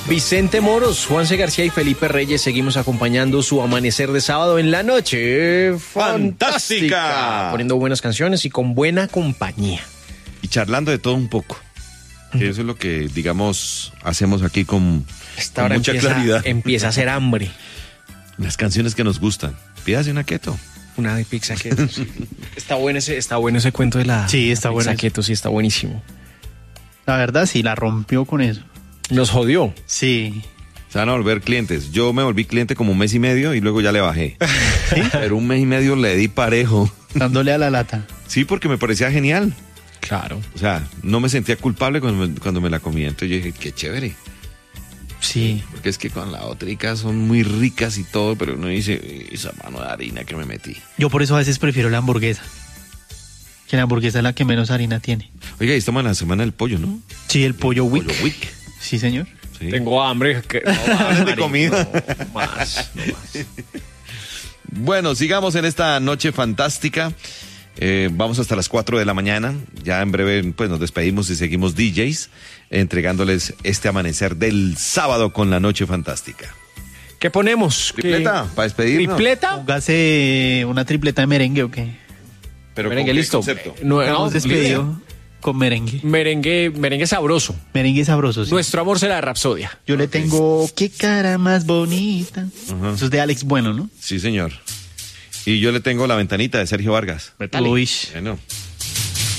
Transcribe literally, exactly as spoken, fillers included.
Vicente Moros, Juanse García y Felipe Reyes seguimos acompañando su amanecer de sábado en la noche fantástica, fantástica. poniendo buenas canciones y con buena compañía. Y charlando de todo un poco. Que eso es lo que, digamos, hacemos aquí con, Esta con hora mucha empieza, claridad. empieza a hacer hambre. Las canciones que nos gustan. Pídase una keto. Una de pizza keto. Sí. Está bueno ese, está bueno ese cuento de la Sí, está pizza bueno eso. keto, sí, está buenísimo. La verdad, sí, la rompió con eso. Nos jodió. Sí. Se van a volver clientes. Yo me volví cliente como un mes y medio y luego ya le bajé. ¿Sí? Pero un mes y medio le di parejo. Dándole a la lata. Sí, porque me parecía genial. Claro. O sea, no me sentía culpable cuando me, cuando me la comía. Entonces yo dije, qué chévere. Sí. Porque es que con la otrica son muy ricas y todo, pero uno dice, esa mano de harina que me metí. Yo por eso a veces prefiero la hamburguesa. Que la hamburguesa es la que menos harina tiene. Oiga, y estamos en la semana del pollo, ¿no? Sí, el pollo wick. Pollo Week. Sí, señor. Sí. Tengo hambre. Que, no, Hablen de marico, comida. No, más, no más. Bueno, sigamos en esta noche fantástica. Eh, vamos hasta las cuatro de la mañana. Ya en breve pues nos despedimos y seguimos D Js entregándoles este amanecer del sábado con la noche fantástica. ¿Qué ponemos? Tripleta, ¿Qué? para despedirnos. ¿Tripleta? Póngase una tripleta de merengue o qué. Pero Merengue, ¿con qué listo. concepto? No, no, Hemos despedido con merengue. merengue, merengue sabroso. Merengue sabroso, sí. Nuestro amor será Rapsodia. Yo le tengo qué cara más bonita. Ajá. Eso es de Alex Bueno, ¿no? Sí, señor. Y yo le tengo La Ventanita de Sergio Vargas. Uy. Bueno.